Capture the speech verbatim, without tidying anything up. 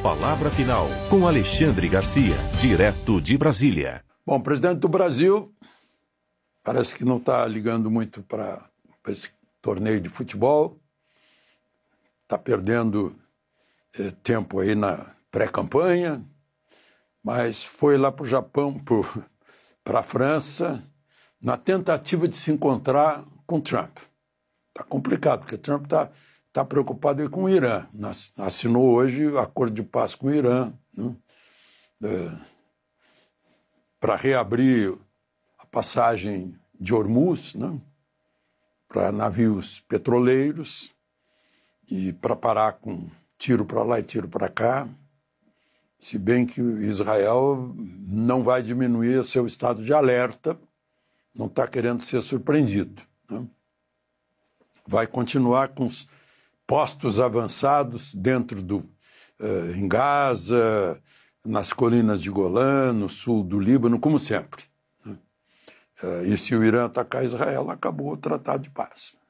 palavra final com Alexandre Garcia, direto de Brasília. Bom, o presidente do Brasil parece que não está ligando muito para esse torneio de futebol, está perdendo eh, tempo aí na pré-campanha, mas foi lá para o Japão, para a França, na tentativa de se encontrar com Trump. Está complicado, porque Trump está tá preocupado aí com o Irã. Assinou hoje o acordo de paz com o Irã, né? É, para reabrir a passagem de Hormuz, né? Para navios petroleiros e para parar com tiro para lá e tiro para cá, se bem que Israel não vai diminuir seu estado de alerta, não está querendo ser surpreendido, né? Vai continuar com os postos avançados dentro do, uh, em Gaza, nas colinas de Golã, no sul do Líbano, como sempre, né? Uh, e se o Irã atacar Israel, acabou o tratado de paz.